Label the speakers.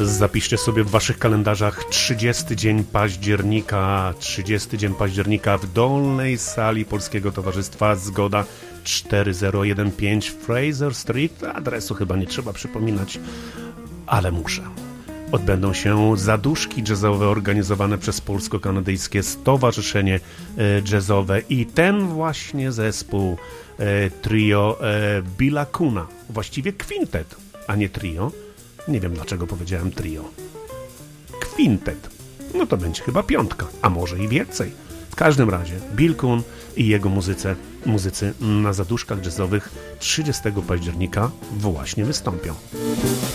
Speaker 1: Zapiszcie sobie w waszych kalendarzach 30 dzień października w dolnej sali Polskiego Towarzystwa Zgoda 4015 Fraser Street. Adresu chyba nie trzeba przypominać, ale muszę. Odbędą się zaduszki jazzowe organizowane przez Polsko-Kanadyjskie Stowarzyszenie Jazzowe i ten właśnie zespół trio Billa Coona, właściwie kwintet, a nie trio. Nie wiem dlaczego powiedziałem trio. Kwintet. No to będzie chyba piątka, a może i więcej. W każdym razie Bill Coon i jego muzycy na zaduszkach jazzowych 30 października właśnie wystąpią.